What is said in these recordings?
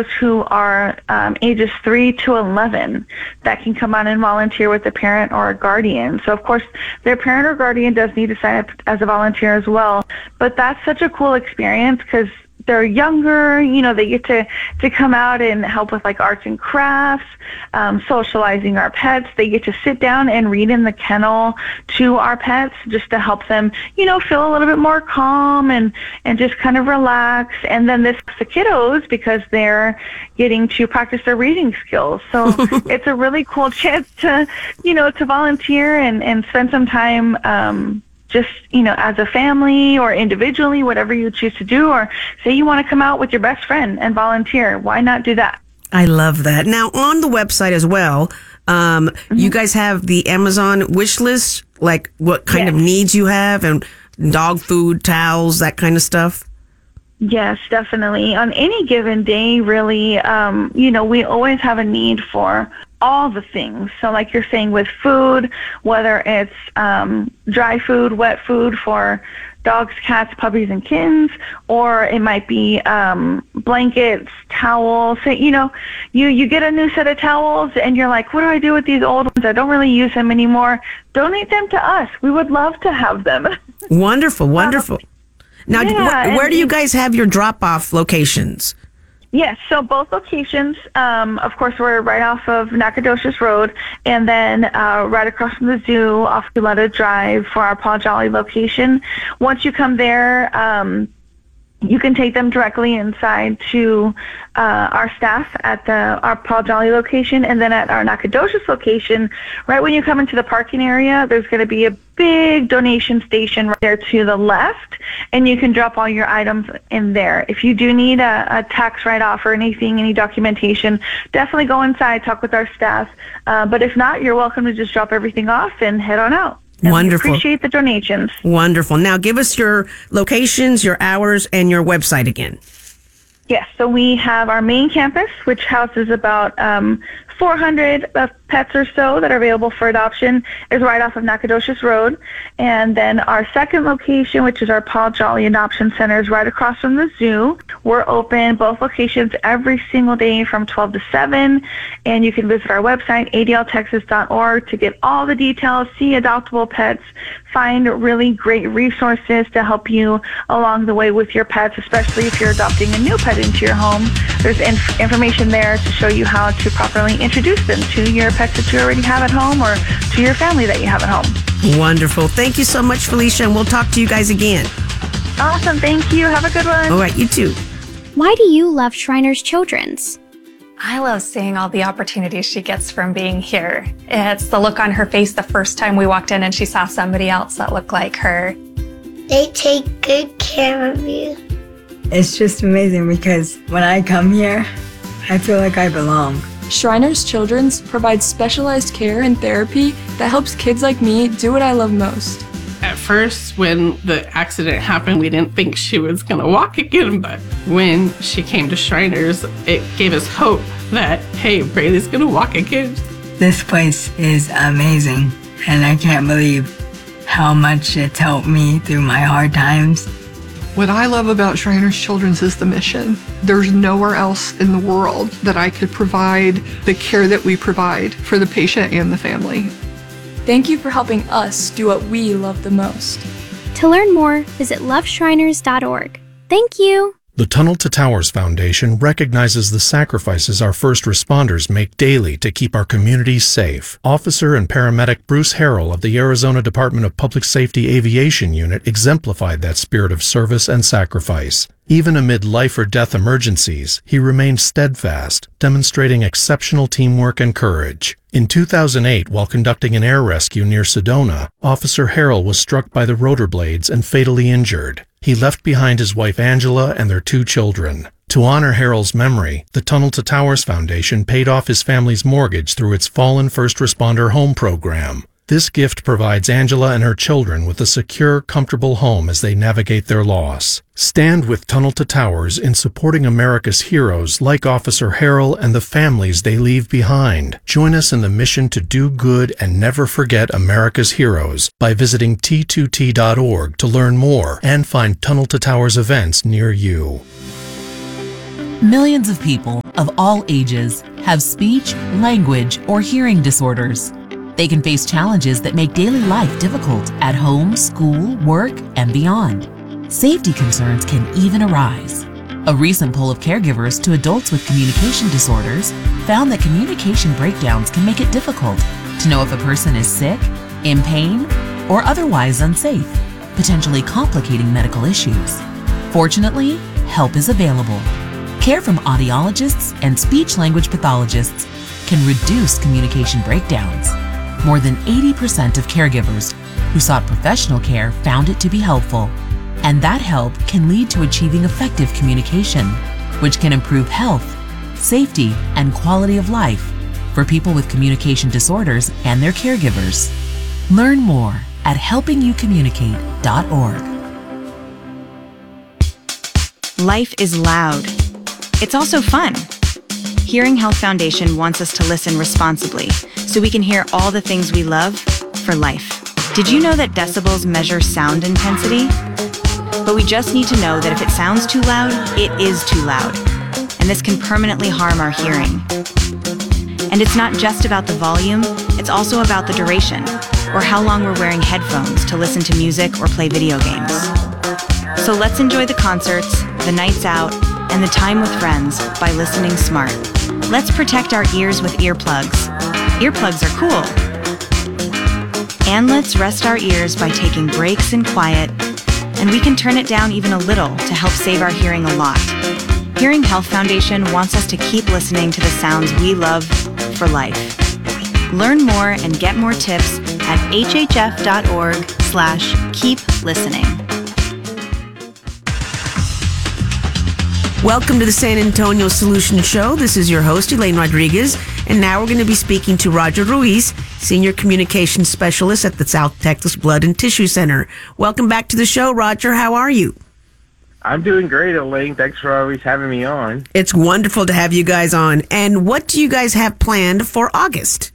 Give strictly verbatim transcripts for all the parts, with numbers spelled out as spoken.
kiddos who are um, ages three to eleven that can come on and volunteer with a parent or a guardian. So, of course, their parent or guardian does need to sign up as a volunteer as well. But that's such a cool experience because they're younger, you know, they get to, to come out and help with like arts and crafts, um, socializing our pets. They get to sit down and read in the kennel to our pets just to help them, you know, feel a little bit more calm and, and just kind of relax. And then this the kiddos because they're getting to practice their reading skills. So it's a really cool chance to, you know, to volunteer and, and spend some time, um, just, you know, as a family or individually, whatever you choose to do, or say you want to come out with your best friend and volunteer. Why not do that? I love that. Now, on the website as well, um, mm-hmm. you guys have the Amazon wish list, like what kind yes. of needs you have and dog food, towels, that kind of stuff? Yes, definitely. On any given day, really, um, you know, we always have a need for all the things. So like you're saying with food, whether it's um, dry food, wet food for dogs, cats, puppies, and kittens, or it might be um, blankets, towels. So, you know, you, you get a new set of towels and you're like, what do I do with these old ones? I don't really use them anymore. Donate them to us. We would love to have them. Wonderful, wonderful. Um, now, yeah, wh- where do you guys have your drop-off locations? Yes, so both locations, um, of course, we're right off of Nacogdoches Road, and then uh, right across from the zoo off Guletta Drive for our Paul Jolly location. Once you come there, um, you can take them directly inside to uh, our staff at the our Paul Jolly location, and then at our Nacogdoches location, right when you come into the parking area, there's going to be a big donation station right there to the left, and you can drop all your items in there. If you do need a, a tax write-off or anything, any documentation, definitely go inside, talk with our staff. Uh, but if not, you're welcome to just drop everything off and head on out. And wonderful. We appreciate the donations. Wonderful. Now give us your locations, your hours, and your website again. Yes, so we have our main campus, which houses about um, four hundred uh, pets or so that are available for adoption, is right off of Nacogdoches Road. And then our second location, which is our Paul Jolly Adoption Center, is right across from the zoo. We're open, both locations, every single day from twelve to seven. And you can visit our website, A D L Texas dot org, to get all the details, see adoptable pets, find really great resources to help you along the way with your pets, especially if you're adopting a new pet into your home. There's inf- information there to show you how to properly introduce them to your pets that you already have at home or to your family that you have at home. Wonderful. Thank you so much, Felicia, and we'll talk to you guys again. Awesome. Thank you. Have a good one. All right, you too. Why do you love Shriners Children's? I love seeing all the opportunities she gets from being here. It's the look on her face the first time we walked in and she saw somebody else that looked like her. They take good care of you. It's just amazing because when I come here, I feel like I belong. Shriners Children's provides specialized care and therapy that helps kids like me do what I love most. At first, when the accident happened, we didn't think she was going to walk again, but when she came to Shriners, it gave us hope that, hey, Braylee's going to walk again. This place is amazing, and I can't believe how much it's helped me through my hard times. What I love about Shriners Children's is the mission. There's nowhere else in the world that I could provide the care that we provide for the patient and the family. Thank you for helping us do what we love the most. To learn more, visit love shriners dot org. Thank you. The Tunnel to Towers Foundation recognizes the sacrifices our first responders make daily to keep our communities safe. Officer and paramedic Bruce Harrell of the Arizona Department of Public Safety Aviation Unit exemplified that spirit of service and sacrifice. Even amid life or death emergencies, he remained steadfast, demonstrating exceptional teamwork and courage. In two thousand eight, while conducting an air rescue near Sedona, Officer Harrell was struck by the rotor blades and fatally injured. He left behind his wife Angela and their two children. To honor Harrell's memory, the Tunnel to Towers Foundation paid off his family's mortgage through its Fallen First Responder Home Program. This gift provides Angela and her children with a secure, comfortable home as they navigate their loss. Stand with Tunnel to Towers in supporting America's heroes like Officer Harrell and the families they leave behind. Join us in the mission to do good and never forget America's heroes by visiting T two T dot org to learn more and find Tunnel to Towers events near you. Millions of people of all ages have speech, language, or hearing disorders. They can face challenges that make daily life difficult at home, school, work, and beyond. Safety concerns can even arise. A recent poll of caregivers to adults with communication disorders found that communication breakdowns can make it difficult to know if a person is sick, in pain, or otherwise unsafe, potentially complicating medical issues. Fortunately, help is available. Care from audiologists and speech-language pathologists can reduce communication breakdowns. More than eighty percent of caregivers who sought professional care found it to be helpful. And that help can lead to achieving effective communication, which can improve health, safety, and quality of life for people with communication disorders and their caregivers. Learn more at helping you communicate dot org. Life is loud. It's also fun. Hearing Health Foundation wants us to listen responsibly so we can hear all the things we love for life. Did you know that decibels measure sound intensity? But we just need to know that if it sounds too loud, it is too loud. And this can permanently harm our hearing. And it's not just about the volume, it's also about the duration, or how long we're wearing headphones to listen to music or play video games. So let's enjoy the concerts, the nights out, and the time with friends by listening smart. Let's protect our ears with earplugs. Earplugs are cool. And let's rest our ears by taking breaks in quiet, and we can turn it down even a little to help save our hearing a lot. Hearing Health Foundation wants us to keep listening to the sounds we love for life. Learn more and get more tips at h h f dot org slash keep listening. Welcome to the San Antonio Solution Show. This is your host, Elaine Rodriguez, and now we're going to be speaking to Roger Ruiz, Senior Communications Specialist at the South Texas Blood and Tissue Center. Welcome back to the show, Roger. How are you? I'm doing great, Elaine. Thanks for always having me on. It's wonderful to have you guys on. And what do you guys have planned for August?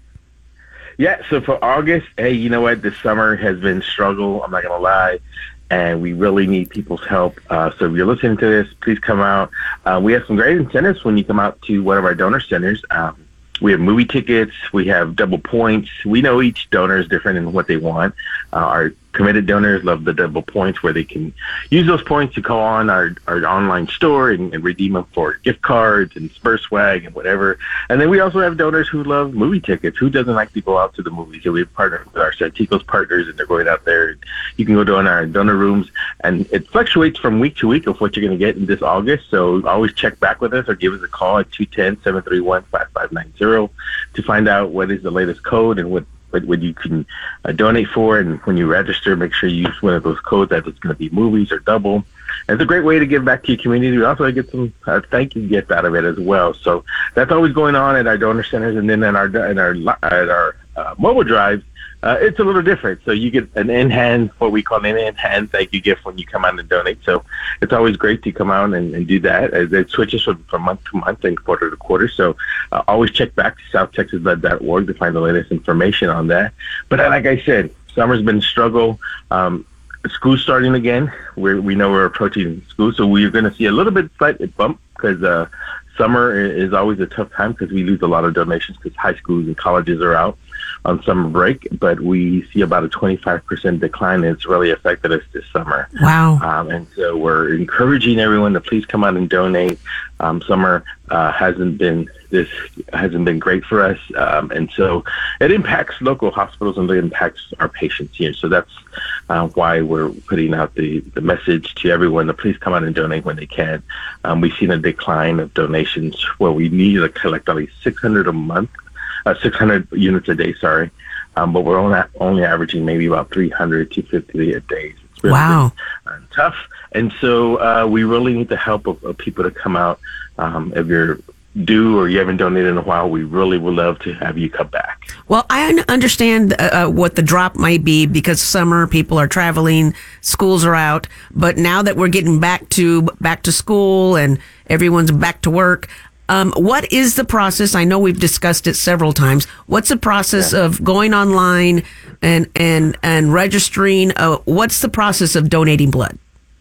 Yeah, so for August, hey, you know what? This summer has been a struggle, I'm not going to lie, and we really need people's help. Uh, so if you're listening to this, please come out. Uh, we have some great incentives when you come out to one of our donor centers. Um, we have movie tickets. We have double points. We know each donor is different in what they want. Uh, our committed donors love the double points where they can use those points to call on our, our online store and, and redeem them for gift cards and Spur Swag and whatever. And then we also have donors who love movie tickets. Who doesn't like to go out to the movies? So we partner with our Santikos partners, and they're going out there. You can go to our donor rooms, and it fluctuates from week to week of what you're going to get in this August. So always check back with us or give us a call at two one zero, seven three one, five five nine zero to find out what is the latest code and what What, what you can uh, donate for. And when you register, make sure you use one of those codes that it's going to be movies or double. And it's a great way to give back to your community. We also get some uh, thank you gift out of it as well. So that's always going on at our donor centers, and then in our in our at our uh, mobile drives. Uh, it's a little different. So you get an in-hand, what we call an in-hand thank you gift when you come out and donate. So it's always great to come out and, and do that. As it switches from, from month to month and quarter to quarter. So uh, always check back to south texas blood dot org to find the latest information on that. But uh, like I said, summer's been a struggle. Um, school's starting again. We're, we know we're approaching school, so we're going to see a little bit slight bump because uh, summer is always a tough time because we lose a lot of donations because high schools and colleges are out on summer break, but we see about a twenty-five percent decline, and it's really affected us this summer. Wow. Um, and so we're encouraging everyone to please come out and donate. Um, summer uh, hasn't been this hasn't been great for us, um, and so it impacts local hospitals and it impacts our patients here. So that's uh, why we're putting out the, the message to everyone to please come out and donate when they can. Um, we've seen a decline of donations where we need to collect at least six hundred a month. Uh, six hundred units a day, sorry. Um, but we're only, only averaging maybe about three hundred, two fifty a day. It's really wow. been, uh, tough. And so uh, we really need the help of, of people to come out. Um, if you're due or you haven't donated in a while, we really would love to have you come back. Well, I un- understand uh, what the drop might be because summer, people are traveling, schools are out. But now that we're getting back to back to school and everyone's back to work, Um, what is the process? I know we've discussed it several times. What's the process yeah. of going online and and and registering? Uh, what's the process of donating blood?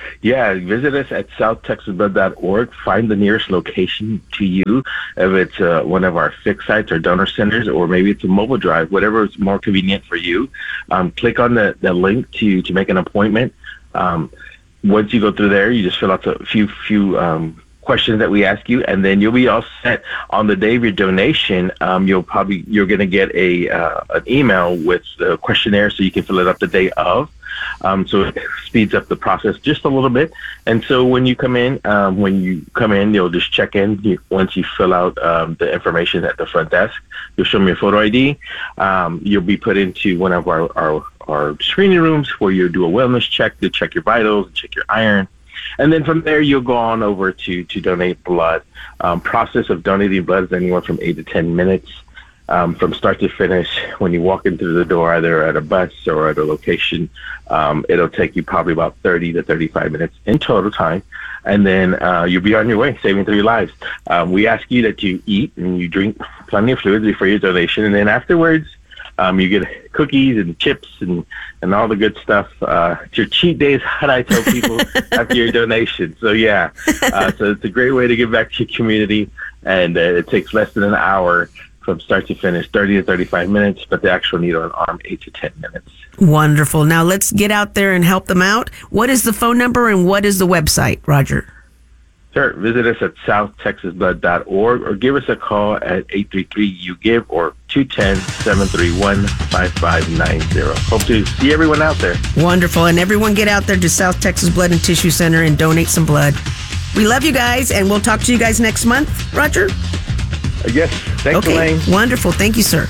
Yeah, visit us at south texas blood dot org. Find the nearest location to you, if it's uh, one of our fixed sites or donor centers, or maybe it's a mobile drive, whatever is more convenient for you. Um, click on the, the link to, to make an appointment. Um, once you go through there, you just fill out a few few um, questions that we ask you, and then you'll be all set. On the day of your donation, um, you'll probably you're going to get a uh, an email with the questionnaire, so you can fill it up the day of. Um, so it speeds up the process just a little bit. And so when you come in, um, when you come in, you'll just check in. You, once you fill out um, the information at the front desk, you'll show me your photo I D. Um, you'll be put into one of our, our, our screening rooms where you do a wellness check to check your vitals, check your iron. And then from there, you'll go on over to, to donate blood. Um, process of donating blood is anywhere from eight to ten minutes. Um, from start to finish, when you walk in through the door, either at a bus or at a location, um, it'll take you probably about thirty to thirty-five minutes in total time. And then uh, you'll be on your way, saving three lives. Um, we ask you that you eat and you drink plenty of fluids before your donation. And then afterwards, um, you get cookies and chips and, and all the good stuff. Uh, it's your cheat days, how do I tell people, after your donation. So, yeah, uh, so it's a great way to give back to your community. And uh, it takes less than an hour from start to finish, thirty to thirty-five minutes, but the actual needle and arm, eight to ten minutes. Wonderful. Now let's get out there and help them out. What is the phone number and what is the website, Roger? Sure. Visit us at south texas blood dot org or give us a call at eight three three U give or two one zero, seven three one, five five nine zero. Hope to see everyone out there. Wonderful. And everyone get out there to South Texas Blood and Tissue Center and donate some blood. We love you guys, and we'll talk to you guys next month. Roger? Yes. Thanks, okay. Elaine. Wonderful. Thank you, sir.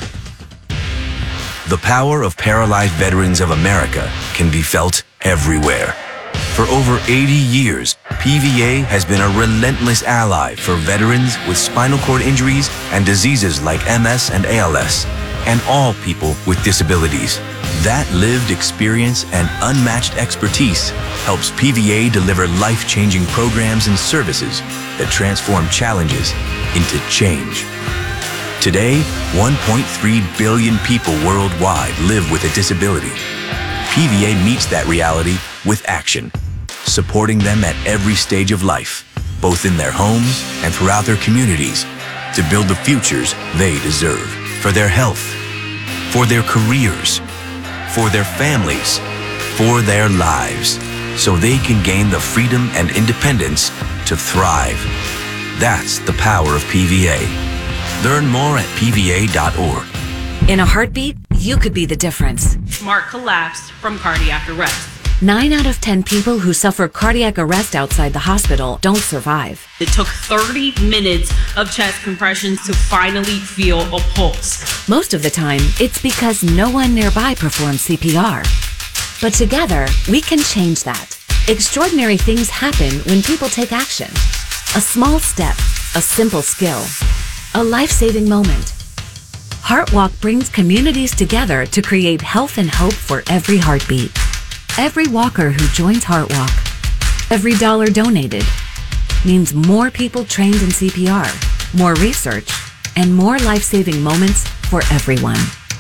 The power of Paralyzed Veterans of America can be felt everywhere. For over eighty years, P V A has been a relentless ally for veterans with spinal cord injuries and diseases like M S and A L S, and all people with disabilities. That lived experience and unmatched expertise helps P V A deliver life-changing programs and services that transform challenges into change. Today, one point three billion people worldwide live with a disability. P V A meets that reality with action, supporting them at every stage of life, both in their homes and throughout their communities, to build the futures they deserve for their health, for their careers, for their families, for their lives, so they can gain the freedom and independence to thrive. That's the power of P V A. Learn more at P V A dot org. In a heartbeat, you could be the difference. Mark collapsed from cardiac arrest. Nine out of ten people who suffer cardiac arrest outside the hospital don't survive. It took thirty minutes of chest compressions to finally feel a pulse. Most of the time, it's because no one nearby performs C P R. But together, we can change that. Extraordinary things happen when people take action. A small step, a simple skill, a life-saving moment. HeartWalk brings communities together to create health and hope for every heartbeat. Every walker who joins HeartWalk, every dollar donated, means more people trained in C P R, more research, and more life-saving moments for everyone.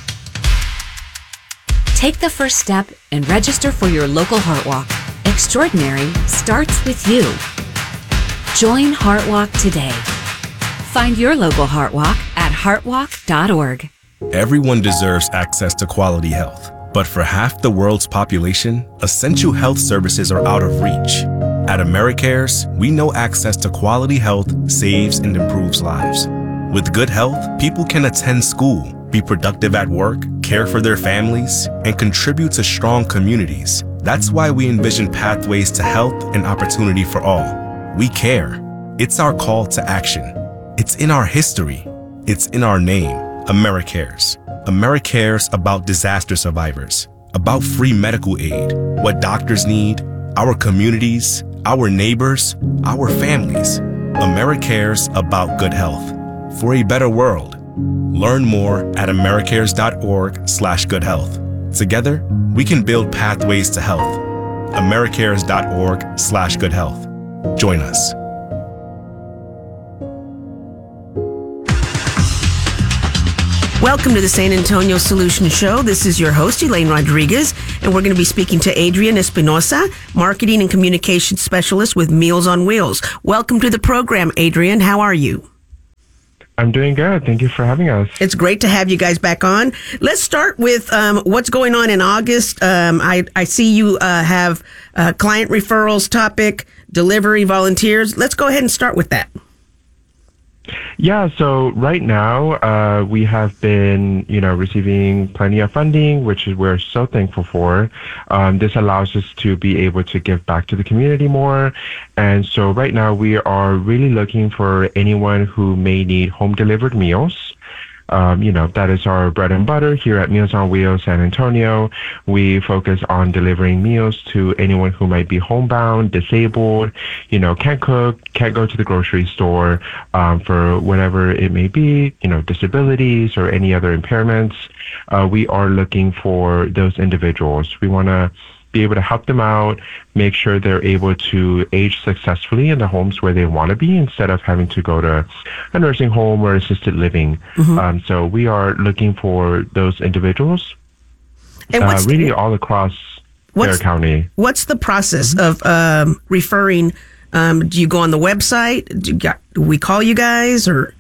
Take the first step and register for your local HeartWalk. Extraordinary starts with you. Join HeartWalk today. Find your local HeartWalk at heart walk dot org. Everyone deserves access to quality health. But for half the world's population, essential health services are out of reach. At AmeriCares, we know access to quality health saves and improves lives. With good health, people can attend school, be productive at work, care for their families, and contribute to strong communities. That's why we envision pathways to health and opportunity for all. We care. It's our call to action. It's in our history. It's in our name, AmeriCares. AmeriCares about disaster survivors, about free medical aid, what doctors need, our communities, our neighbors, our families. AmeriCares about good health for a better world. Learn more at americares dot org slash good health. Together, we can build pathways to health. americares dot org slash good health. Join us. Welcome to the San Antonio Solution Show. This is your host, Elaine Rodriguez, and we're going to be speaking to Adrian Espinosa, Marketing and Communications Specialist with Meals on Wheels. Welcome to the program, Adrian. How are you? I'm doing good. Thank you for having us. It's great to have you guys back on. Let's start with um, what's going on in August. Um, I, I see you uh, have uh, client referrals topic, delivery volunteers. Let's go ahead and start with that. Yeah, so right now uh, we have been, you know, receiving plenty of funding, which is we're so thankful for. Um, this allows us to be able to give back to the community more. And so right now we are really looking for anyone who may need home delivered meals. Um, you know, that is our bread and butter here at Meals on Wheels San Antonio. We focus on delivering meals to anyone who might be homebound, disabled, you know, can't cook, can't go to the grocery store um, for whatever it may be, you know, disabilities or any other impairments. Uh, we are looking for those individuals. We want to be able to help them out, make sure they're able to age successfully in the homes where they want to be instead of having to go to a nursing home or assisted living. Mm-hmm. Um, so we are looking for those individuals and uh, really all across Bexar County. What's the process mm-hmm. of um, referring? Um, do you go on the website? Do, you got, do we call you guys or?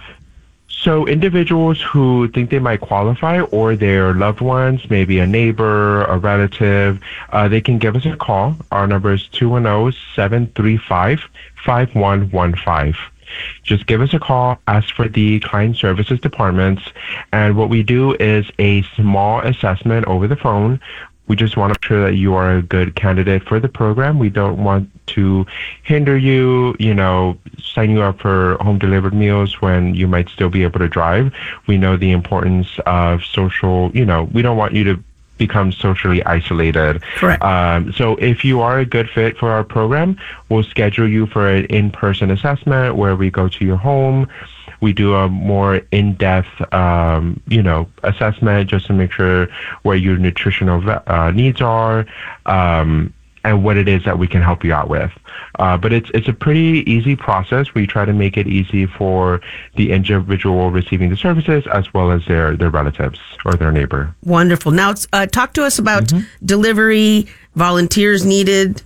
So individuals who think they might qualify or their loved ones, maybe a neighbor, a relative, uh, they can give us a call. Our number is two one zero, seven three five, five one one five. Just give us a call, ask for the client services departments, and what we do is a small assessment over the phone. We just want to make sure that you are a good candidate for the program. We don't want to hinder you, you know, sign you up for home delivered meals when you might still be able to drive. We know the importance of social, you know, we don't want you to become socially isolated. Correct. Um, so if you are a good fit for our program, we'll schedule you for an in-person assessment where we go to your home. We do a more in-depth, um, you know, assessment just to make sure where your nutritional uh, needs are um, and what it is that we can help you out with. Uh, but it's it's a pretty easy process. We try to make it easy for the individual receiving the services as well as their, their relatives or their neighbor. Wonderful. Now, uh, talk to us about mm-hmm. delivery, volunteers needed.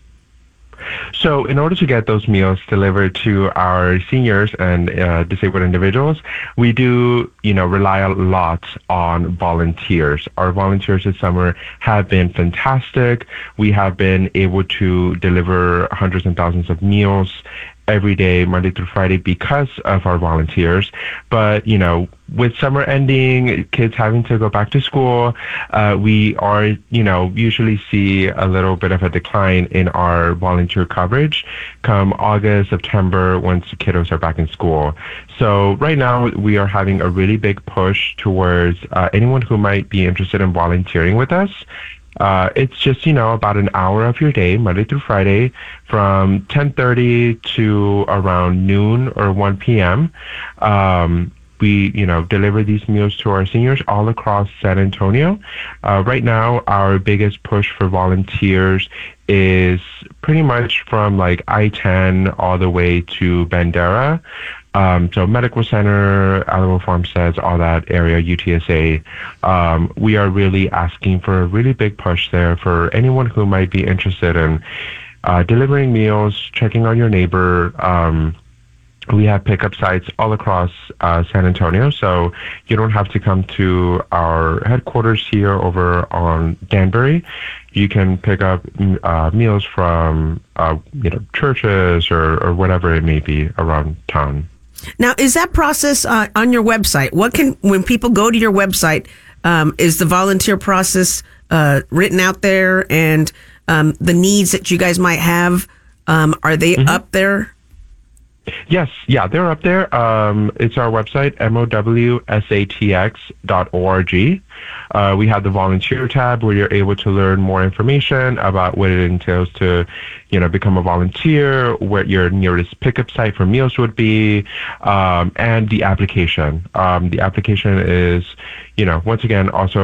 So in order to get those meals delivered to our seniors and uh, disabled individuals, we do, you know, rely a lot on volunteers. Our volunteers this summer have been fantastic. We have been able to deliver hundreds and thousands of meals every day, Monday through Friday, because of our volunteers. But, you know, with summer ending, kids having to go back to school, uh, we are, you know, usually see a little bit of a decline in our volunteer coverage come August, September, once the kiddos are back in school. So right now, we are having a really big push towards uh, anyone who might be interested in volunteering with us. Uh, it's just, you know, about an hour of your day, Monday through Friday, from ten thirty to around noon or one p.m. Um, we, you know, deliver these meals to our seniors all across San Antonio. Uh, right now, our biggest push for volunteers is pretty much from like I ten all the way to Bandera. Um, so Medical Center, Alamo Farmsteads, all that area, U T S A. Um, we are really asking for a really big push there for anyone who might be interested in uh, delivering meals, checking on your neighbor. Um, we have pickup sites all across uh, San Antonio, so you don't have to come to our headquarters here over on Danbury. You can pick up uh, meals from uh, you know, churches or, or whatever it may be around town. Now, is that process uh, on your website? What can, when people go to your website, um, is the volunteer process uh, written out there, and um, the needs that you guys might have, um, are they mm-hmm. up there? Yes, yeah, they're up there. Um, it's our website, M O W S A T X dot org. Uh, we have the volunteer tab where you're able to learn more information about what it entails to, you know, become a volunteer, where your nearest pickup site for meals would be, um, and the application. Um, the application is, you know, once again, also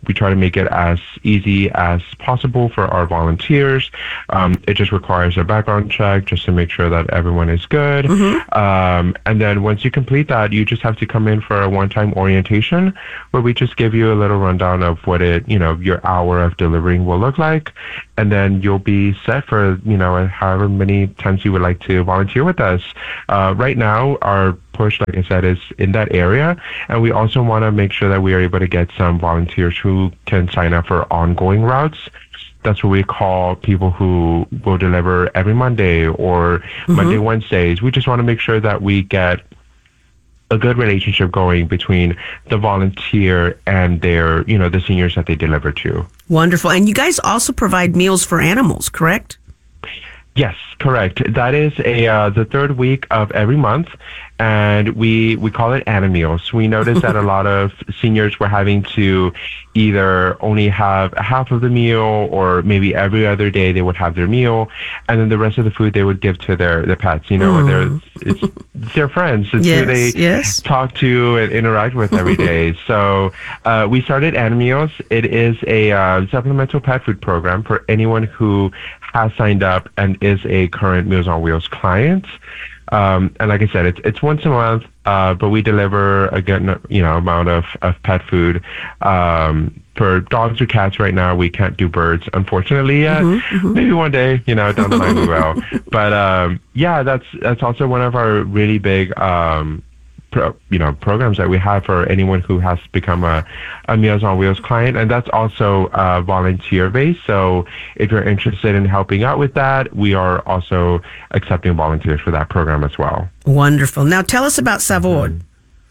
we try to make it as easy as possible for our volunteers. Um, it just requires a background check just to make sure that everyone is good. Mm-hmm. Um, and then once you complete that, you just have to come in for a one-time orientation where we just give you a little rundown of what it, you know, your hour of delivering will look like. And then you'll be set for, you know, however many times you would like to volunteer with us. Uh, right now, our push, like I said, is in that area. And we also want to make sure that we are able to get some volunteers who can sign up for ongoing routes. That's what we call people who will deliver every Monday or mm-hmm. Monday, Wednesdays. We just want to make sure that we get a good relationship going between the volunteer and their, you know, the seniors that they deliver to. Wonderful. And you guys also provide meals for animals, correct? Yes, correct. That is a uh, the third week of every month, and we we call it Animeals. We noticed that a lot of seniors were having to either only have half of the meal, or maybe every other day they would have their meal, and then the rest of the food they would give to their, their pets. You know, mm. they're it's, it's their friends. It's yes, who they yes. talk to and interact with every day. So uh, we started Animeals. It is a uh, supplemental pet food program for anyone who has signed up and is a current Meals on Wheels client. Um, and like I said, it's it's once a month, uh, but we deliver a good, you know, amount of, of pet food. Um, for dogs or cats right now, we can't do birds, unfortunately, yet. Mm-hmm, mm-hmm. Maybe one day, you know, down the line we will. But um, yeah, that's that's also one of our really big, um, pro, you know, programs that we have for anyone who has become a, a Meals on Wheels client, and that's also uh, volunteer based. So if you're interested in helping out with that, we are also accepting volunteers for that program as well. Wonderful. Now tell us about Savor. Mm-hmm.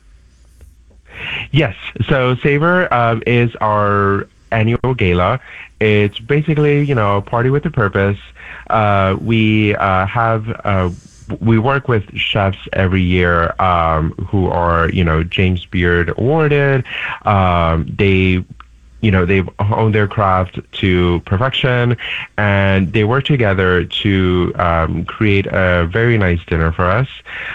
Yes. So Savor um, is our annual gala. It's basically, you know, a party with a purpose. Uh, we uh, have uh, we work with chefs every year um, who are, you know, James Beard awarded. Um, they You know, they've honed their craft to perfection, and they work together to um, create a very nice dinner for us.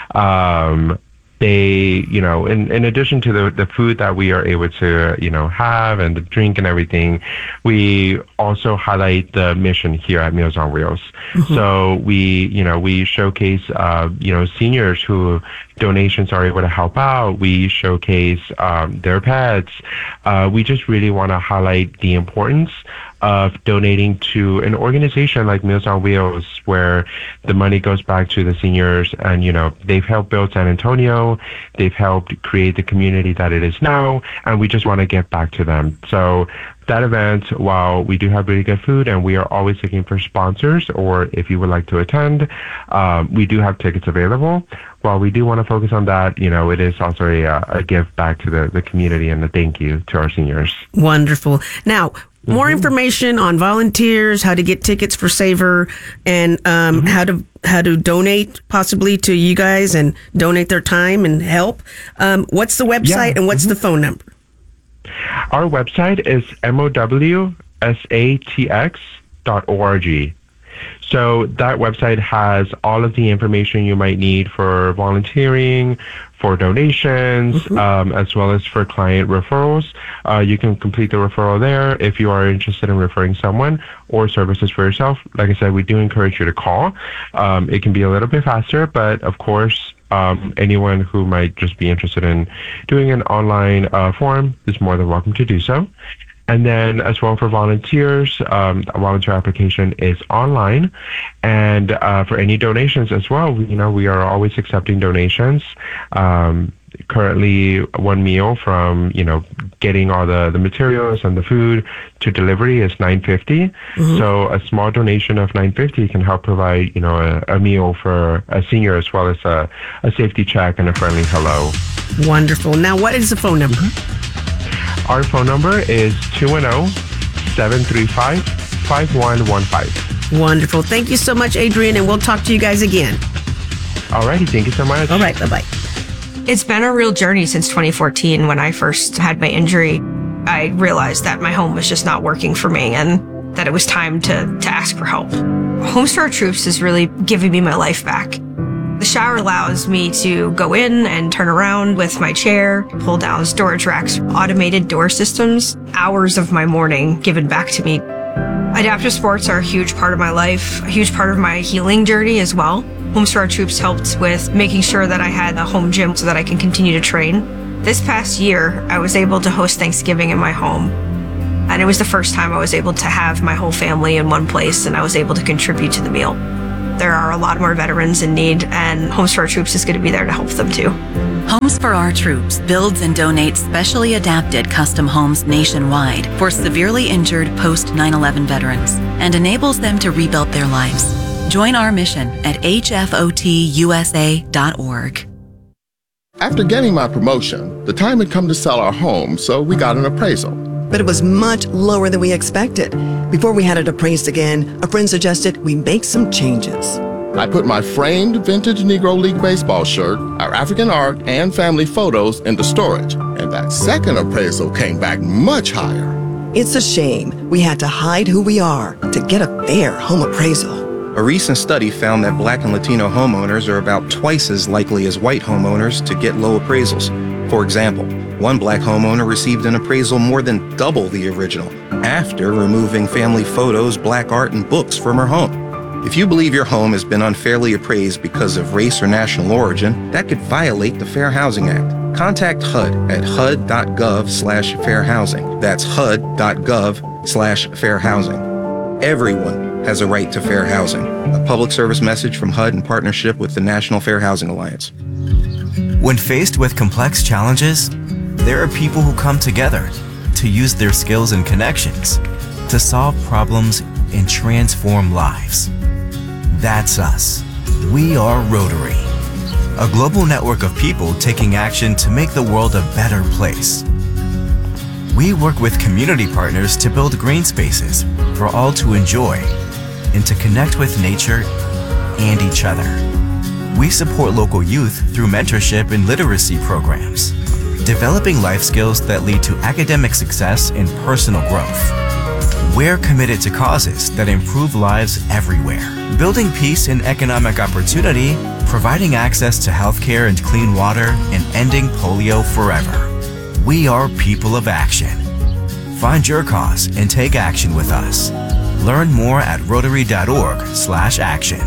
Um, they, you know, in, in addition to the, the food that we are able to, you know, have and the drink and everything, we also highlight the mission here at Meals on Wheels. Mm-hmm. So we, you know, we showcase, uh, you know, seniors who donations are able to help out. We showcase um, their pets. Uh, we just really want to highlight the importance of donating to an organization like Meals on Wheels, where the money goes back to the seniors, and, you know, they've helped build San Antonio. They've helped create the community that it is now, and we just want to get back to them. So that event, while we do have really good food and we are always looking for sponsors, or if you would like to attend, um, we do have tickets available. While we do want to focus on that, you know, it is also a, a gift back to the, the community and a thank you to our seniors. Wonderful. Now, more mm-hmm. information on volunteers, how to get tickets for Savor, and um, mm-hmm. how to how to donate possibly to you guys and donate their time and help. Um, what's the website yeah. and what's mm-hmm. the phone number? Our website is M O W S A T X dot org. So that website has all of the information you might need for volunteering, for donations, mm-hmm. um, as well as for client referrals. Uh, you can complete the referral there if you are interested in referring someone or services for yourself. Like I said, we do encourage you to call. Um, it can be a little bit faster, but of course, um, anyone who might just be interested in doing an online uh, form is more than welcome to do so. And then as well for volunteers, um, a volunteer application is online. And uh, for any donations as well, we, you know, we are always accepting donations. Um, currently, one meal from, you know, getting all the, the materials and the food to delivery is nine fifty. Mm-hmm. So a small donation of nine fifty can help provide, you know, a, a meal for a senior, as well as a, a safety check and a friendly hello. Wonderful. Now, what is the phone number? Mm-hmm. Our phone number is two one zero, seven three five, five one one five. Wonderful. Thank you so much, Adrian, and we'll talk to you guys again. All righty. Thank you so much. All right. Bye-bye. It's been a real journey since twenty fourteen. When I first had my injury, I realized that my home was just not working for me and that it was time to, to ask for help. Homes for Our Troops is really giving me my life back. The shower allows me to go in and turn around with my chair, pull down storage racks, automated door systems, hours of my morning given back to me. Adaptive sports are a huge part of my life, a huge part of my healing journey as well. Homes for Our Troops helped with making sure that I had a home gym so that I can continue to train. This past year, I was able to host Thanksgiving in my home. And it was the first time I was able to have my whole family in one place and I was able to contribute to the meal. There are a lot more veterans in need, and Homes for Our Troops is going to be there to help them too. Homes for Our Troops builds and donates specially adapted custom homes nationwide for severely injured post nine eleven veterans and enables them to rebuild their lives. Join our mission at H F O T U S A dot org. After getting my promotion, the time had come to sell our home, so we got an appraisal. But it was much lower than we expected. Before we had it appraised again, a friend suggested we make some changes. I put my framed vintage Negro League baseball shirt, our African art, and family photos into storage, and that second appraisal came back much higher. It's a shame we had to hide who we are to get a fair home appraisal. A recent study found that Black and Latino homeowners are about twice as likely as white homeowners to get low appraisals. For example, one Black homeowner received an appraisal more than double the original after removing family photos, Black art, and books from her home. If you believe your home has been unfairly appraised because of race or national origin, that could violate the Fair Housing Act. Contact H U D at H U D dot gov slash fair housing. That's H U D dot gov slash fair housing. Everyone has a right to fair housing. A public service message from H U D in partnership with the National Fair Housing Alliance. When faced with complex challenges, there are people who come together to use their skills and connections to solve problems and transform lives. That's us. We are Rotary, a global network of people taking action to make the world a better place. We work with community partners to build green spaces for all to enjoy and to connect with nature and each other. We support local youth through mentorship and literacy programs, developing life skills that lead to academic success and personal growth. We're committed to causes that improve lives everywhere, building peace and economic opportunity, providing access to healthcare and clean water, and ending polio forever. We are people of action. Find your cause and take action with us. Learn more at rotary dot org slash action.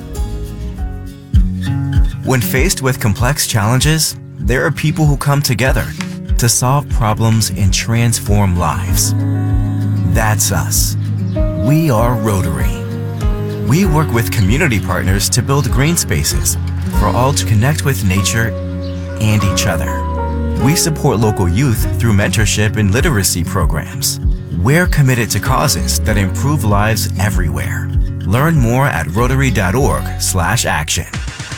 When faced with complex challenges, there are people who come together to solve problems and transform lives. That's us. We are Rotary. We work with community partners to build green spaces for all to connect with nature and each other. We support local youth through mentorship and literacy programs. We're committed to causes that improve lives everywhere. Learn more at rotary dot org slash action.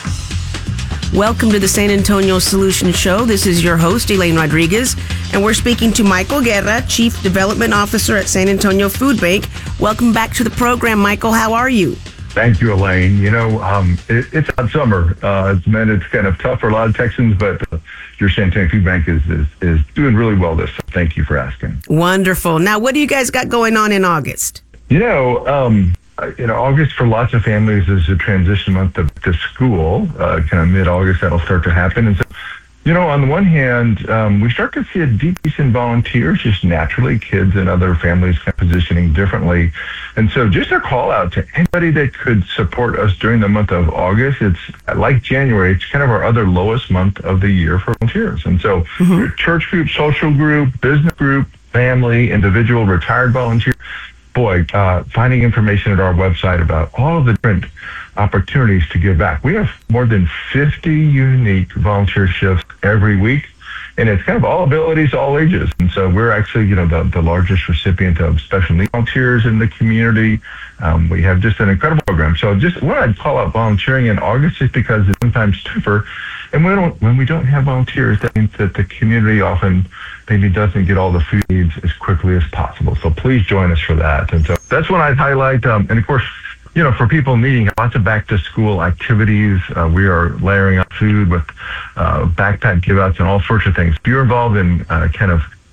Welcome to the San Antonio Solution Show. This is your host, Elaine Rodriguez, and we're speaking to Michael Guerra, Chief Development Officer at San Antonio Food Bank. Welcome back to the program, Michael. How are you? Thank you, Elaine. You know, um, it, it's hot summer. Uh, it's meant it's kind of tough for a lot of Texans, but uh, your San Antonio Food Bank is, is, is doing really well this summer. Thank you for asking. Wonderful. Now, what do you guys got going on in August? You know, um, you know, August for lots of families is a transition month to, to school. Uh, kind of mid-August, that'll start to happen. And so, you know, on the one hand, um, we start to see a decrease in volunteers, just naturally, kids and other families kind of positioning differently. And so just a call out to anybody that could support us during the month of August. It's like January, it's kind of our other lowest month of the year for volunteers. And so mm-hmm. church group, social group, business group, family, individual, retired volunteer. Boy, uh, finding information at our website about all of the different opportunities to give back. We have more than fifty unique volunteer shifts every week, and it's kind of all abilities, all ages. And so we're actually, you know, the, the largest recipient of special needs volunteers in the community. Um, we have just an incredible program. So just what I'd call out volunteering in August is because it's sometimes tougher. And we don't, when we don't have volunteers, that means that the community often maybe doesn't get all the food needs as quickly as possible. So please join us for that. And so that's what I'd highlight. Um, and of course, you know, for people needing lots of back to school activities, uh, we are layering up food with uh, backpack give outs and all sorts of things. If you're involved in uh, kind of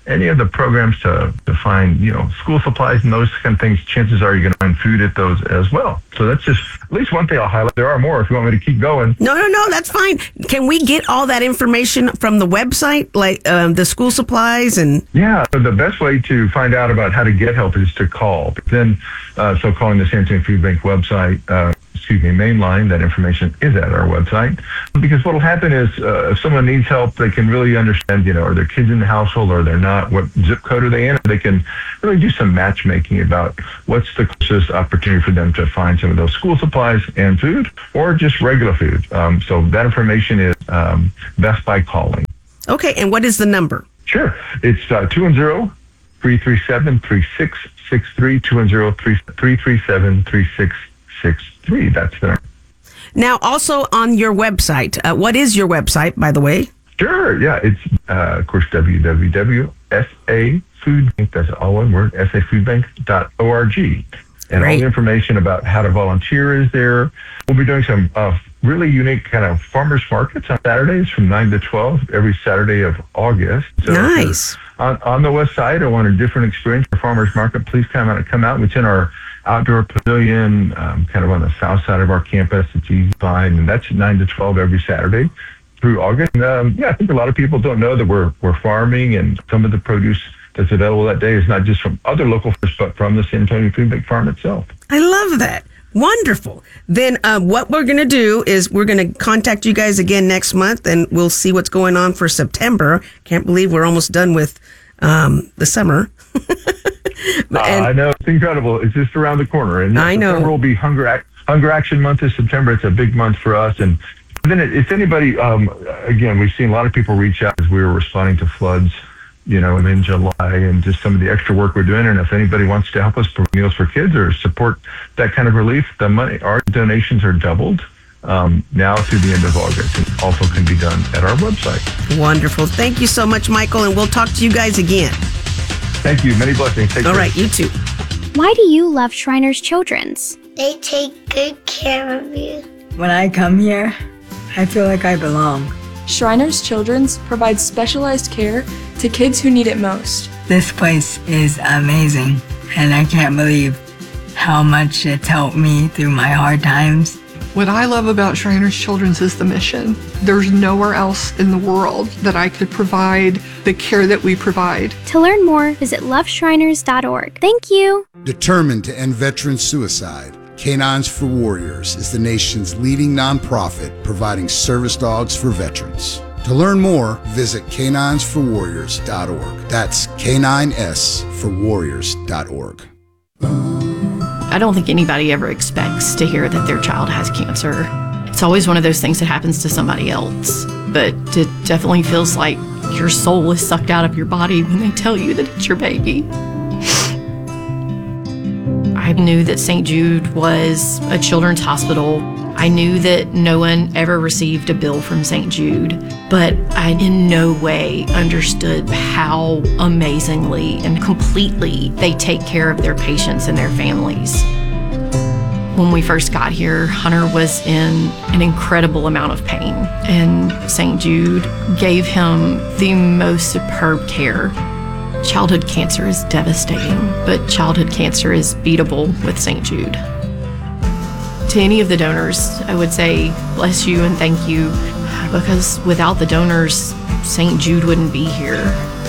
any of the programs to, to find, you know, school supplies and those kind of things, chances are you're going to find food at those as well. So that's just at least one thing I'll highlight. There are more if you want me to keep going. No, no, no, that's fine. Can we get all that information from the website, like um, the school supplies and? Yeah, so the best way to find out about how to get help is to call. Then, uh, so calling the San Antonio Food Bank website, uh, excuse me, main line, that information is at our website. Because what will happen is uh, if someone needs help, they can really understand, you know, are there kids in the household or they're not? What zip code are they in? They can really do some matchmaking about what's the closest opportunity for them to find some of those school supplies and food or just regular food. Um, so that information is um, best by calling. Okay, and what is the number? Sure. It's uh, two one zero, three three seven, three six six three, two one zero, three three seven, three six six three. That's the number. Now, also on your website, uh, what is your website, by the way? Sure, yeah. It's, uh, of course, w w w dot s a food bank, that's all one word, s a food bank dot org. And Great. All the information about how to volunteer is there. We'll be doing some uh, really unique kind of farmers markets on Saturdays from nine to twelve every Saturday of August. So nice. On, on the west side, I want a different experience for farmers market. Please come out and come out. It's in our outdoor pavilion, um, kind of on the south side of our campus. It's easy to find, and that's nine to twelve every Saturday through August. And, um, yeah, I think a lot of people don't know that we're we're farming, and some of the produce that's available that day is not just from other local farms, but from the San Antonio Food Bank farm itself. I love that. Wonderful. Then uh, what we're going to do is we're going to contact you guys again next month, and we'll see what's going on for September. Can't believe we're almost done with um, the summer. uh, I know. It's incredible. It's just around the corner. And I know. September will be Hunger, Ac- Hunger Action Month is September. It's a big month for us. And then if anybody, um, again, we've seen a lot of people reach out as we were responding to floods, you know, and in July, and just some of the extra work we're doing. And if anybody wants to help us for Meals for Kids or support that kind of relief, the money, our donations are doubled um, now through the end of August. And also can be done at our website. Wonderful. Thank you so much, Michael, and we'll talk to you guys again. Thank you. Many blessings. Take All care. right, you too. Why do you love Shriners Children's? They take good care of you. When I come here, I feel like I belong. Shriners Children's provides specialized care to kids who need it most. This place is amazing, and I can't believe how much it's helped me through my hard times. What I love about Shriners Children's is the mission. There's nowhere else in the world that I could provide the care that we provide. To learn more, visit love shriners dot org. Thank you. Determined to end veteran suicide, Canines for Warriors is the nation's leading nonprofit providing service dogs for veterans. To learn more, visit canines for warriors dot org. That's K nine S for warriors dot org. I don't think anybody ever expects to hear that their child has cancer. It's always one of those things that happens to somebody else. But it definitely feels like your soul is sucked out of your body when they tell you that it's your baby. I knew that Saint Jude was a children's hospital. I knew that no one ever received a bill from Saint Jude, but I in no way understood how amazingly and completely they take care of their patients and their families. When we first got here, Hunter was in an incredible amount of pain, and Saint Jude gave him the most superb care. Childhood cancer is devastating, but childhood cancer is beatable with Saint Jude. To any of the donors, I would say bless you and thank you, because without the donors, Saint Jude wouldn't be here.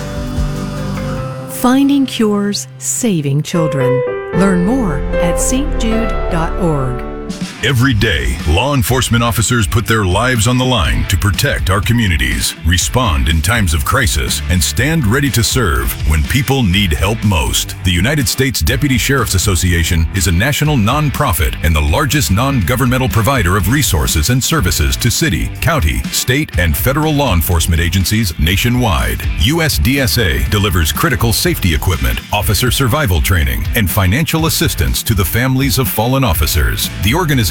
Finding cures, saving children. Learn more at s t jude dot org. Every day, law enforcement officers put their lives on the line to protect our communities, respond in times of crisis, and stand ready to serve when people need help most. The United States Deputy Sheriff's Association is a national nonprofit and the largest non-governmental provider of resources and services to city, county, state, and federal law enforcement agencies nationwide. U S D S A delivers critical safety equipment, officer survival training, and financial assistance to the families of fallen officers. The organization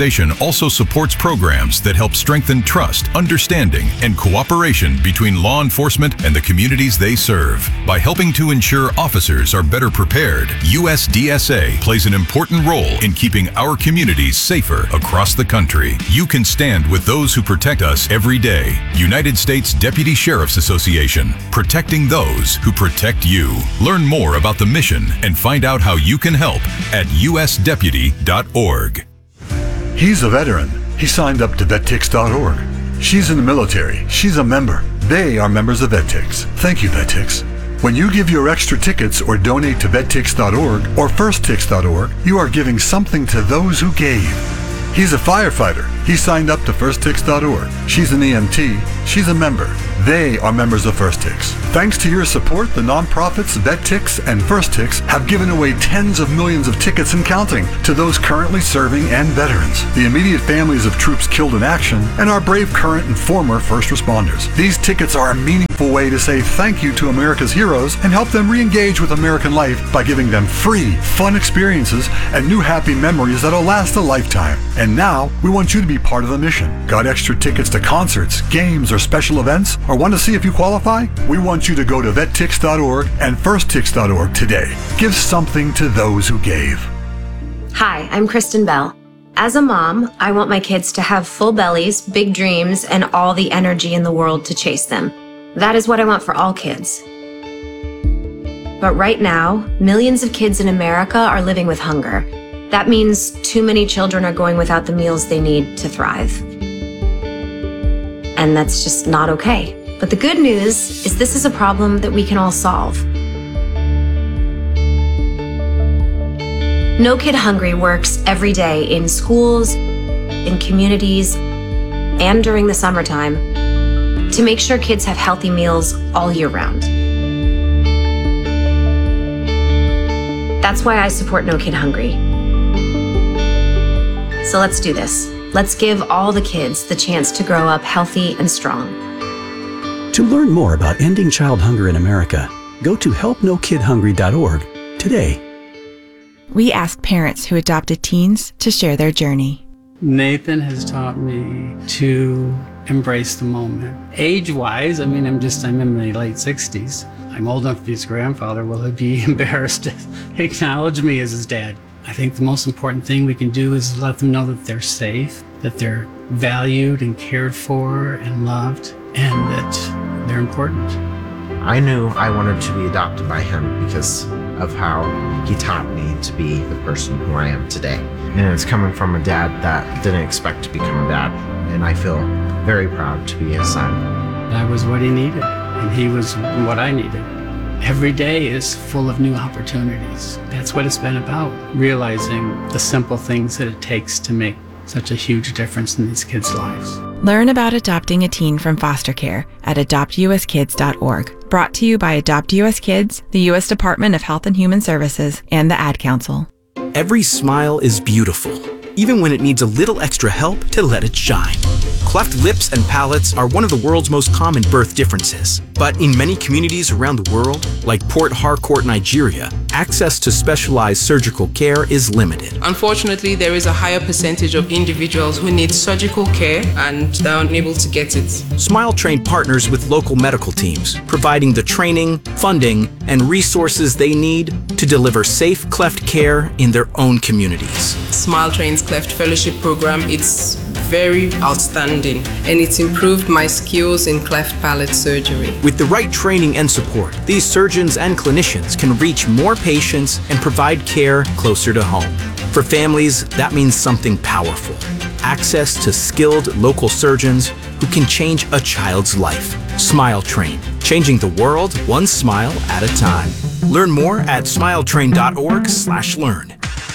organization also supports programs that help strengthen trust, understanding, and cooperation between law enforcement and the communities they serve. By helping to ensure officers are better prepared, U S D S A plays an important role in keeping our communities safer across the country. You can stand with those who protect us every day. United States Deputy Sheriff's Association, protecting those who protect you. Learn more about the mission and find out how you can help at U S deputy dot org. He's a veteran. He signed up to vettix dot org. She's in the military. She's a member. They are members of Vettix. Thank you, Vettix. When you give your extra tickets or donate to vettix dot org or first tix dot org, you are giving something to those who gave. He's a firefighter. He signed up to first tix dot org. She's an E M T. She's a member. They are members of FirstTix. Thanks to your support, the nonprofits VetTix and FirstTix have given away tens of millions of tickets and counting to those currently serving and veterans, the immediate families of troops killed in action, and our brave current and former first responders. These tickets are a meaningful way to say thank you to America's heroes and help them re-engage with American life by giving them free, fun experiences and new happy memories that'll last a lifetime. And now, we want you to be part of the mission. Got extra tickets to concerts, games, or special events? Or want to see if you qualify? We want you to go to vettix dot org and first tix dot org today. Give something to those who gave. Hi, I'm Kristen Bell. As a mom, I want my kids to have full bellies, big dreams, and all the energy in the world to chase them. That is what I want for all kids. But right now, millions of kids in America are living with hunger. That means too many children are going without the meals they need to thrive. And that's just not okay. But the good news is this is a problem that we can all solve. No Kid Hungry works every day in schools, in communities, and during the summertime to make sure kids have healthy meals all year round. That's why I support No Kid Hungry. So let's do this. Let's give all the kids the chance to grow up healthy and strong. To learn more about ending child hunger in America, go to help no kid hungry dot org today. We asked parents who adopted teens to share their journey. Nathan has taught me to embrace the moment. Age-wise, I mean, I'm just, I'm in my late sixties. I'm old enough to be his grandfather. Will he be embarrassed to acknowledge me as his dad? I think the most important thing we can do is let them know that they're safe, that they're valued and cared for and loved, and that they're important. I knew I wanted to be adopted by him because of how he taught me to be the person who I am today. And it's coming from a dad that didn't expect to become a dad, and I feel very proud to be his son. I was what he needed, and he was what I needed. Every day is full of new opportunities. That's what it's been about, realizing the simple things that it takes to make such a huge difference in these kids' lives. Learn about adopting a teen from foster care at adopt u s kids dot org. Brought to you by Adopt U S Kids, the U S Department of Health and Human Services, and the Ad Council. Every smile is beautiful, even when it needs a little extra help to let it shine. Cleft lips and palates are one of the world's most common birth differences. But in many communities around the world, like Port Harcourt, Nigeria, access to specialized surgical care is limited. Unfortunately, there is a higher percentage of individuals who need surgical care and are unable to get it. Smile Train partners with local medical teams, providing the training, funding, and resources they need to deliver safe cleft care in their own communities. Smile Train's Cleft Fellowship Program, it's very outstanding, and it's improved my skills in cleft palate surgery. With the right training and support, these surgeons and clinicians can reach more patients and provide care closer to home. For families, that means something powerful: access to skilled local surgeons who can change a child's life. Smile Train, changing the world one smile at a time. Learn more at smile train dot org slash learn.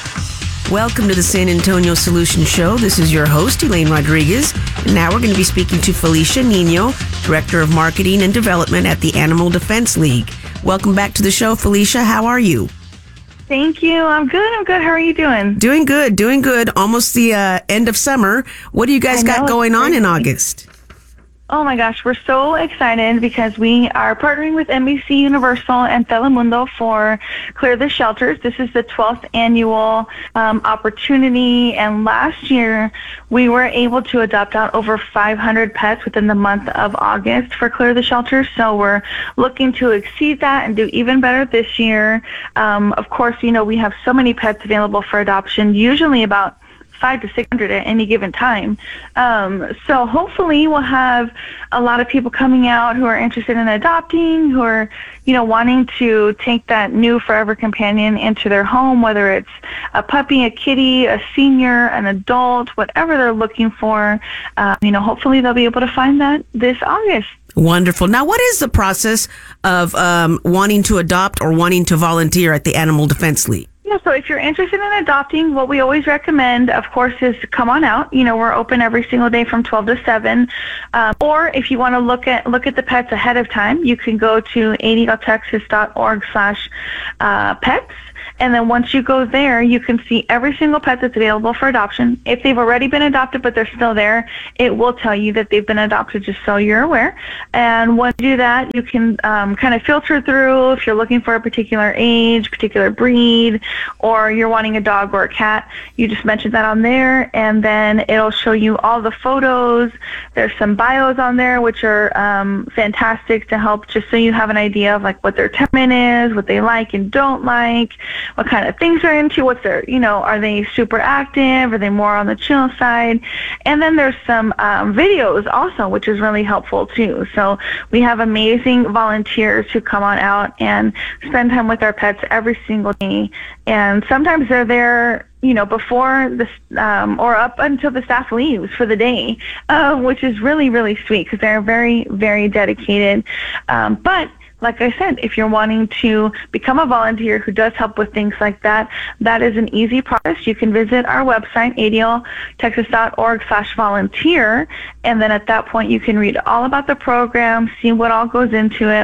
Welcome to the San Antonio Solution Show. This is your host, Elaine Rodriguez. And now we're going to be speaking to Felicia Nino, Director of Marketing and Development at the Animal Defense League. Welcome back to the show, Felicia. How are you? Thank you. I'm good. I'm good. How are you doing? Doing good. Doing good. Almost the uh, end of summer. What do you guys got going on in August? Oh my gosh, we're so excited because we are partnering with N B C Universal and Telemundo for Clear the Shelters. This is the twelfth annual um, opportunity, and last year we were able to adopt out over five hundred pets within the month of August for Clear the Shelters, so we're looking to exceed that and do even better this year. Um, of course, you know, we have so many pets available for adoption, usually about five to six hundred at any given time. Um, so hopefully we'll have a lot of people coming out who are interested in adopting, who are, you know, wanting to take that new forever companion into their home, whether it's a puppy, a kitty, a senior, an adult, whatever they're looking for. Uh, you know, hopefully they'll be able to find that this August. Wonderful. Now, what is the process of um, wanting to adopt or wanting to volunteer at the Animal Defense League? Yeah, so if you're interested in adopting, what we always recommend, of course, is come on out. You know, we're open every single day from twelve to seven. Um, or if you want to look at look at the pets ahead of time, you can go to A D L Texas dot org slash pets. And then once you go there, you can see every single pet that's available for adoption. If they've already been adopted but they're still there, it will tell you that they've been adopted, just so you're aware. And once you do that, you can um, kind of filter through if you're looking for a particular age, particular breed, or you're wanting a dog or a cat. You just mention that on there, and then it'll show you all the photos. There's some bios on there, which are um, fantastic to help, just so you have an idea of like what their temperament is, what they like and don't like, what kind of things they're into, what's their, you know, are they super active, are they more on the chill side? And then there's some um, videos also, which is really helpful too. So we have amazing volunteers who come on out and spend time with our pets every single day. And sometimes they're there, you know, before the, um, or up until the staff leaves for the day, uh, which is really, really sweet because they're very, very dedicated. Um, but like I said, if you're wanting to become a volunteer who does help with things like that, that is an easy process. You can visit our website, A D L Texas dot org slash volunteer, and then at that point you can read all about the program, see what all goes into it,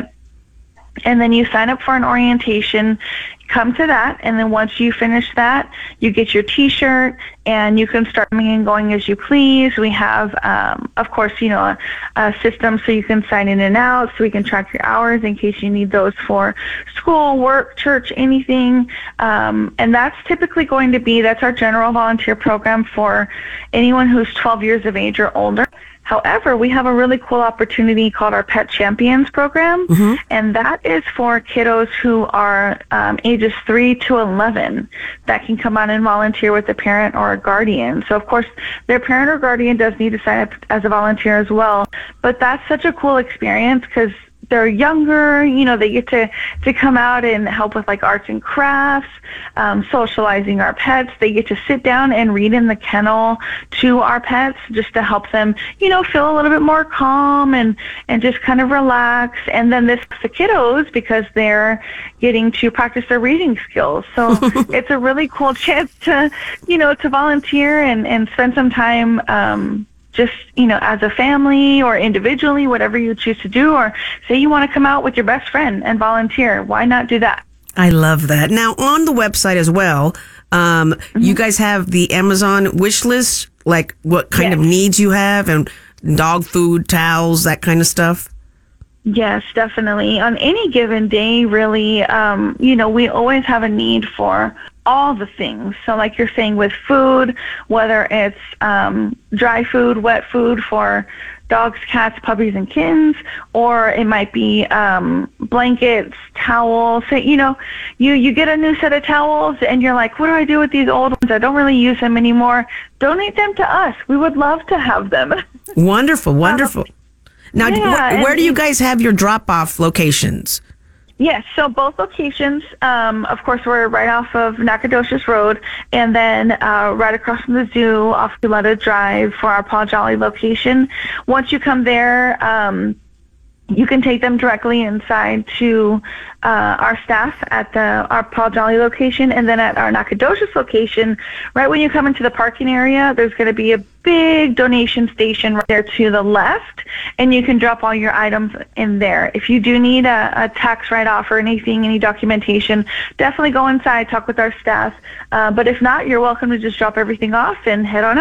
and then you sign up for an orientation, come to that, and then once you finish that, you get your t-shirt, and you can start coming and going as you please. We have, um, of course, you know, a, a system so you can sign in and out, so we can track your hours in case you need those for school, work, church, anything. Um, and that's typically going to be, that's our general volunteer program for anyone who's twelve years of age or older. However, we have a really cool opportunity called our Pet Champions program, mm-hmm. and that is for kiddos who are um, ages three to eleven that can come on and volunteer with a parent or a guardian. So, of course, their parent or guardian does need to sign up as a volunteer as well, but that's such a cool experience because they're younger, you know, they get to, to come out and help with like arts and crafts, um, socializing our pets. They get to sit down and read in the kennel to our pets just to help them, you know, feel a little bit more calm and, and just kind of relax. And then this the kiddos because they're getting to practice their reading skills. So it's a really cool chance to, you know, to volunteer and, and spend some time, um, just, you know, as a family or individually, whatever you choose to do, or say you want to come out with your best friend and volunteer. Why not do that? I love that. Now, on the website as well, um, mm-hmm. you guys have the Amazon wish list, like what kind yes. of needs you have, and dog food, towels, that kind of stuff? Yes, definitely. On any given day, really, um, you know, we always have a need for all the things. So like you're saying with food, whether it's um, dry food, wet food for dogs, cats, puppies, and kittens, or it might be um, blankets, towels. So, you know, you, you get a new set of towels and you're like, what do I do with these old ones? I don't really use them anymore. Donate them to us. We would love to have them. Wonderful, wonderful. Um, now, yeah, wh- where do you and, guys have your drop-off locations? Yes, so both locations, um, of course, we're right off of Nacogdoches Road, and then uh, right across from the zoo off Guletta Drive for our Paul Jolly location. Once you come there, um, you can take them directly inside to uh, our staff at the our Paul Jolly location, and then at our Nacogdoches location, right when you come into the parking area, there's going to be a big donation station right there to the left, and you can drop all your items in there. If you do need a, a tax write-off or anything, any documentation, definitely go inside, talk with our staff. Uh, but if not, you're welcome to just drop everything off and head on out.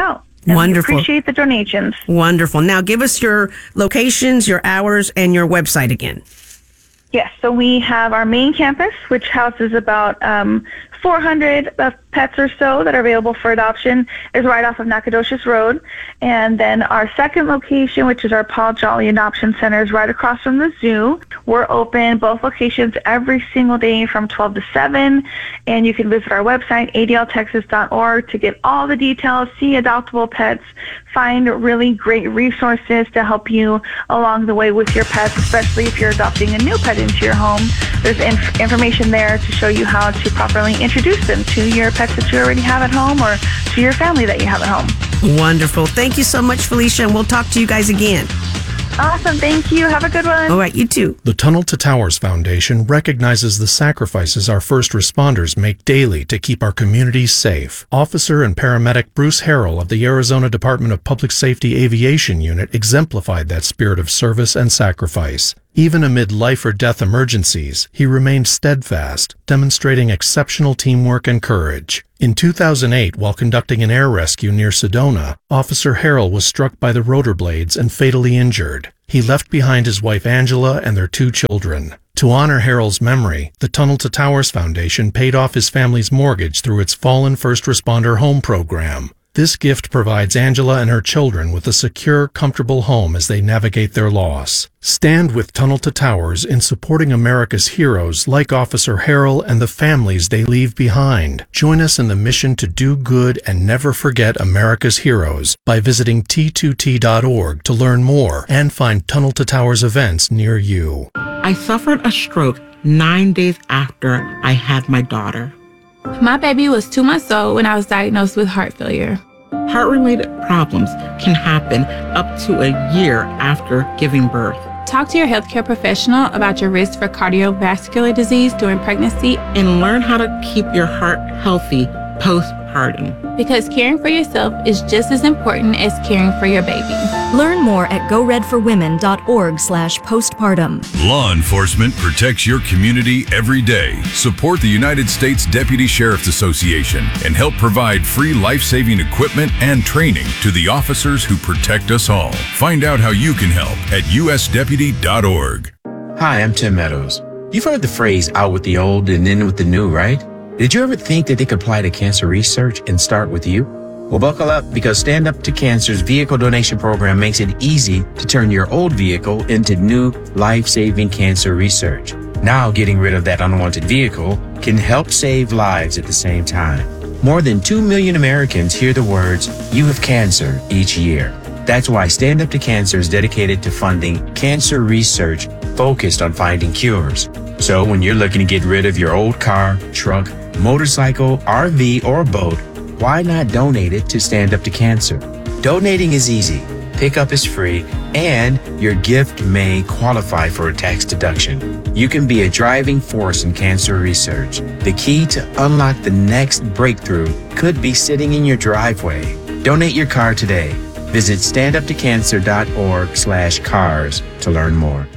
And Wonderful. We appreciate the donations. Wonderful. Now give us your locations, your hours, and your website again. Yes, so we have our main campus, which houses about um, four hundred uh, pets or so that are available for adoption, is right off of Nacogdoches Road. And then our second location, which is our Paul Jolly Adoption Center, is right across from the zoo. We're open, both locations, every single day from twelve to seven. And you can visit our website, A D L texas dot org, to get all the details, see adoptable pets, find really great resources to help you along the way with your pets, especially if you're adopting a new pet into your home. There's inf- information there to show you how to properly introduce them to your pets that you already have at home or to your family that you have at home. Wonderful. Thank you so much, Felicia, and we'll talk to you guys again. Awesome. Thank you. Have a good one. All right, you too. The Tunnel to Towers Foundation recognizes the sacrifices our first responders make daily to keep our communities safe. Officer and paramedic Bruce Harrell of the Arizona Department of Public Safety Aviation Unit exemplified that spirit of service and sacrifice. Even amid life or death emergencies, he remained steadfast, demonstrating exceptional teamwork and courage. In two thousand eight, while conducting an air rescue near Sedona, Officer Harrell was struck by the rotor blades and fatally injured. He left behind his wife Angela and their two children. To honor Harrell's memory, the Tunnel to Towers Foundation paid off his family's mortgage through its Fallen First Responder Home Program. This gift provides Angela and her children with a secure, comfortable home as they navigate their loss. Stand with Tunnel to Towers in supporting America's heroes like Officer Harrell and the families they leave behind. Join us in the mission to do good and never forget America's heroes by visiting T two T dot org to learn more and find Tunnel to Towers events near you. I suffered a stroke nine days after I had my daughter. My baby was two months old when I was diagnosed with heart failure. Heart-related problems can happen up to a year after giving birth. Talk to your healthcare professional about your risk for cardiovascular disease during pregnancy and learn how to keep your heart healthy postpartum. Because caring for yourself is just as important as caring for your baby. Learn more at go red for women dot org slash postpartum. Law enforcement protects your community every day. Support the United States Deputy Sheriff's Association and help provide free life-saving equipment and training to the officers who protect us all. Find out how you can help at U S deputy dot org. Hi, I'm Tim Meadows. You've heard the phrase out with the old and in with the new, right? Did you ever think that they could apply to cancer research and start with you? Well, buckle up, because Stand Up to Cancer's vehicle donation program makes it easy to turn your old vehicle into new life-saving cancer research. Now, getting rid of that unwanted vehicle can help save lives at the same time. More than two million Americans hear the words, "You have cancer," each year. That's why Stand Up to Cancer is dedicated to funding cancer research focused on finding cures. So when you're looking to get rid of your old car, truck, motorcycle, R V, or boat, why not donate it to Stand Up to Cancer? Donating is easy, pickup is free, and your gift may qualify for a tax deduction. You can be a driving force in cancer research. The key to unlock the next breakthrough could be sitting in your driveway. Donate your car today. Visit stand up to cancer dot org slash cars to learn more.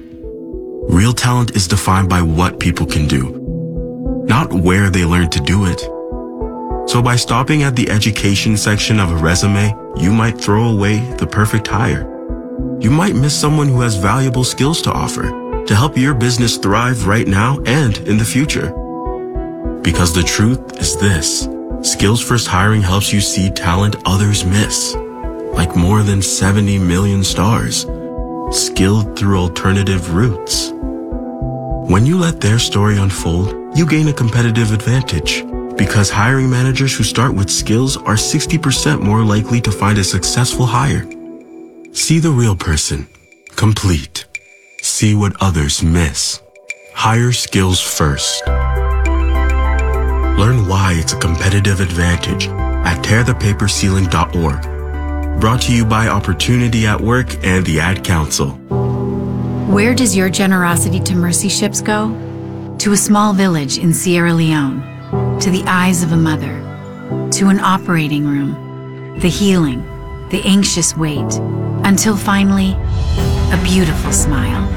Real talent is defined by what people can do, not where they learn to do it. So by stopping at the education section of a resume, you might throw away the perfect hire. You might miss someone who has valuable skills to offer to help your business thrive right now and in the future. Because the truth is this: Skills First Hiring helps you see talent others miss, like more than seventy million stars, skilled through alternative routes. When you let their story unfold, you gain a competitive advantage, because hiring managers who start with skills are sixty percent more likely to find a successful hire. See the real person, complete. See what others miss. Hire skills first. Learn why it's a competitive advantage at tear the paper ceiling dot org. Brought to you by Opportunity at Work and the Ad Council. Where does your generosity to mercy ships go? To a small village in Sierra Leone, to the eyes of a mother, to an operating room, the healing, the anxious wait, until finally, a beautiful smile.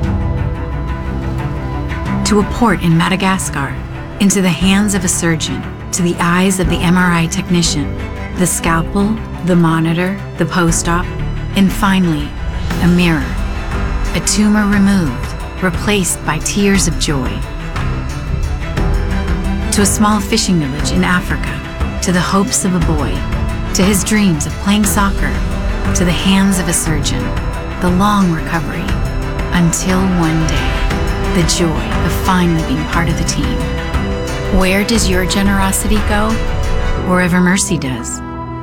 To a port in Madagascar, into the hands of a surgeon, to the eyes of the M R I technician, the scalpel, the monitor, the post-op, and finally, a mirror. A tumor removed, replaced by tears of joy. To a small fishing village in Africa, to the hopes of a boy, to his dreams of playing soccer, to the hands of a surgeon, the long recovery, until one day, the joy of finally being part of the team. Where does your generosity go? Wherever mercy does.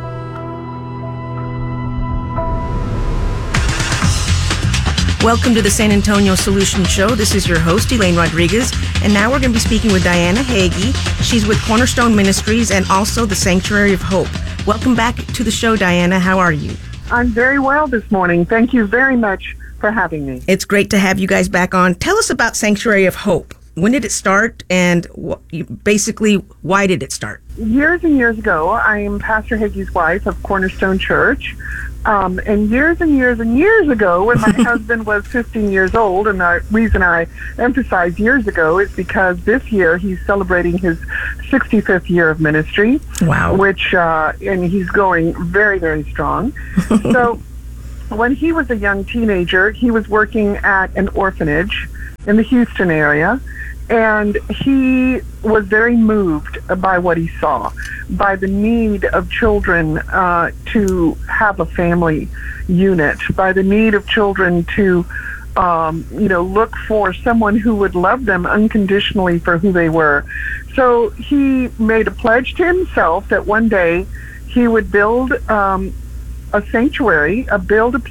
Welcome to the San Antonio Solution Show. This is your host, Elaine Rodriguez, and now we're going to be speaking with Diana Hagee. She's with Cornerstone Ministries and also the Sanctuary of Hope. Welcome back to the show, Diana. How are you? I'm very well this morning. Thank you very much for having me. It's great to have you guys back on. Tell us about Sanctuary of Hope. When did it start, and wh- basically, why did it start? Years and years ago, I am Pastor Hagee's wife of Cornerstone Church. Um, and years and years and years ago, when my husband was fifteen years old, and the reason I emphasize years ago is because this year he's celebrating his sixty-fifth year of ministry. Wow. Which, uh, and he's going very, very strong. So when he was a young teenager, he was working at an orphanage in the Houston area. And he was very moved by what he saw, by the need of children uh, to have a family unit, by the need of children to, um, you know, look for someone who would love them unconditionally for who they were. So he made a pledge to himself that one day he would build um, a sanctuary, a build a